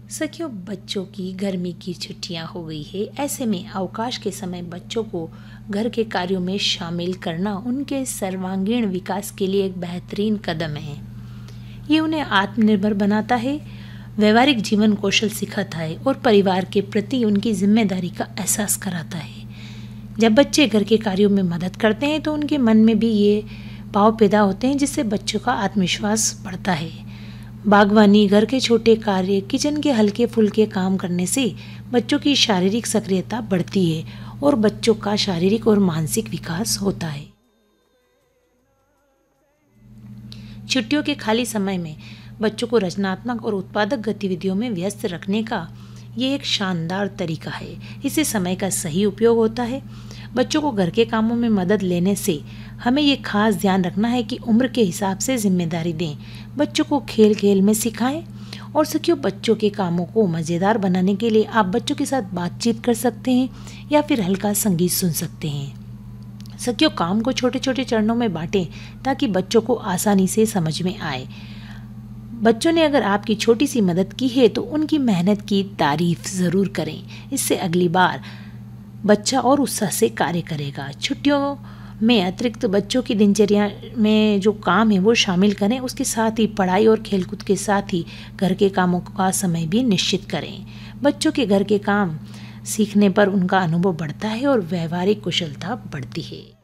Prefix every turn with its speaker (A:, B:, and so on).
A: सखियों, बच्चों की गर्मी की छुट्टियां हो गई है। ऐसे में अवकाश के समय बच्चों को घर के कार्यों में शामिल करना उनके सर्वांगीण विकास के लिए एक बेहतरीन कदम है। ये उन्हें आत्मनिर्भर बनाता है, व्यवहारिक जीवन कौशल सिखाता है और परिवार के प्रति उनकी जिम्मेदारी का एहसास कराता है। जब बच्चे घर के कार्यों में मदद करते हैं तो उनके मन में भी ये भाव पैदा होते हैं, जिससे बच्चों का आत्मविश्वास बढ़ता है। बागवानी, घर के छोटे कार्य, किचन के हल्के फुल्के काम करने से बच्चों की शारीरिक सक्रियता बढ़ती है और बच्चों का शारीरिक और मानसिक विकास होता है। छुट्टियों के खाली समय में बच्चों को रचनात्मक और उत्पादक गतिविधियों में व्यस्त रखने का ये एक शानदार तरीका है। इससे समय का सही उपयोग होता है। बच्चों को घर के कामों में मदद लेने से हमें ये खास ध्यान रखना है कि उम्र के हिसाब से जिम्मेदारी दें। बच्चों को खेल खेल में सिखाएं। और सखियों, बच्चों के कामों को मज़ेदार बनाने के लिए आप बच्चों के साथ बातचीत कर सकते हैं या फिर हल्का संगीत सुन सकते हैं। सखियों, काम को छोटे छोटे चरणों में बांटें ताकि बच्चों को आसानी से समझ में आए। बच्चों ने अगर आपकी छोटी सी मदद की है तो उनकी मेहनत की तारीफ ज़रूर करें। इससे अगली बार बच्चा और उत्साह से कार्य करेगा। छुट्टियों में अतिरिक्त बच्चों की दिनचर्या में जो काम है वो शामिल करें। उसके साथ ही पढ़ाई और खेलकूद के साथ ही घर के कामों का समय भी निश्चित करें। बच्चों के घर के काम सीखने पर उनका अनुभव बढ़ता है और व्यवहारिक कुशलता बढ़ती है।